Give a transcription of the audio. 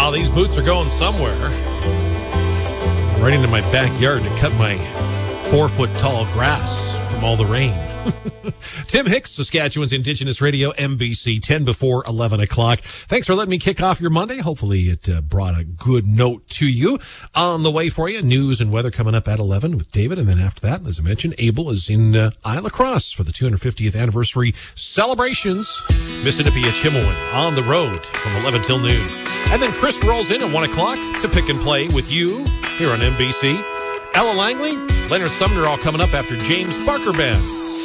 Oh, these boots are going somewhere. Right into my backyard to cut my 4-foot-tall grass from all the rain. Tim Hicks, Saskatchewan's Indigenous Radio, MBC, 10 before 11 o'clock. Thanks for letting me kick off your Monday. Hopefully it brought a good note to you. On the way for you, news and weather coming up at 11 with David. And then after that, as I mentioned, Abel is in Isle La Crosse for the 250th anniversary celebrations. Mississippi at Chimawin on the road from 11 till noon. And then Chris rolls in at 1 o'clock to pick and play with you here on MBC. Ella Langley, Leonard Sumner all coming up after James Barker Band.